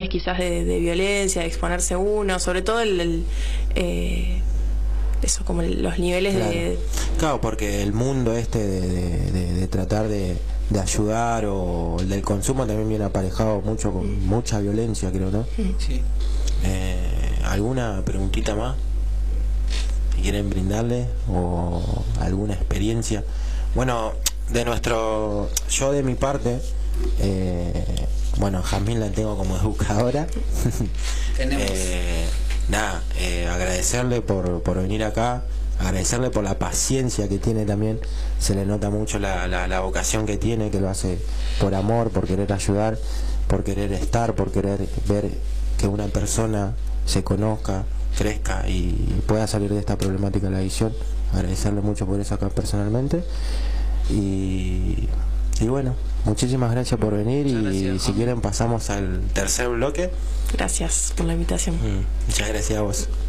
quizás de violencia, de exponerse uno, sobre todo eso, como los niveles claro. de... Claro, porque el mundo de tratar de ayudar o el del consumo también viene aparejado mucho con mucha violencia, creo, ¿no? Sí. ¿Alguna preguntita más que quieren brindarle o alguna experiencia? Bueno, yo de mi parte, bueno, Jazmín la tengo como educadora. Tenemos. Nada, agradecerle por venir acá, agradecerle por la paciencia que tiene también. Se le nota mucho la vocación que tiene, que lo hace por amor, por querer ayudar, por querer estar, por querer ver que una persona se conozca, crezca y pueda salir de esta problemática de la adicción. Agradecerle mucho por eso acá personalmente. Y bueno, muchísimas gracias por venir. Gracias, si quieren pasamos al tercer bloque. Gracias por la invitación. Muchas gracias a vos.